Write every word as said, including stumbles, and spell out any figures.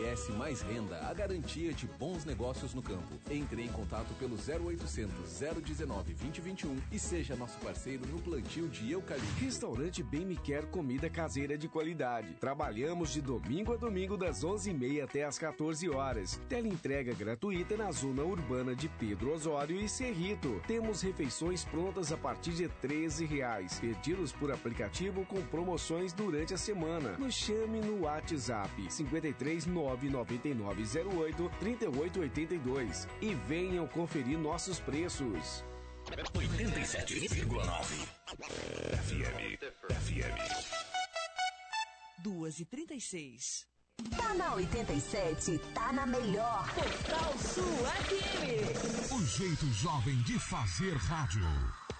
S Mais Renda, a garantia de bons negócios no campo. Entre em contato pelo zero oitocentos, zero dezenove, vinte, vinte e um e seja nosso parceiro no plantio de eucalipto. Restaurante Bem Me Quer comida caseira de qualidade. Trabalhamos de domingo a domingo das onze e meia até as quatorze horas. Teleentrega gratuita na zona urbana de Pedro Osório e Cerrito. Temos refeições prontas a partir de treze reais. Pedidos por aplicativo com promoções durante a semana. Nos chame no WhatsApp cinquenta e três, nove nove nove zero oito, trinta e oito oitenta e dois e venham conferir nossos preços. oitenta e sete vírgula nove F M. F M. duas e trinta e seis. Tá na oitenta e sete, tá na melhor. Portal Sul F M. O jeito jovem de fazer rádio.